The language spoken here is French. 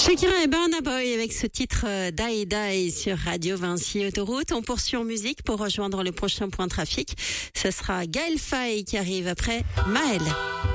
Shakira et Burna Boy avec ce titre Die Die sur Radio Vinci Autoroute. On poursuit en musique pour rejoindre le prochain point trafic. Ce sera Gaël Faye qui arrive après Maël.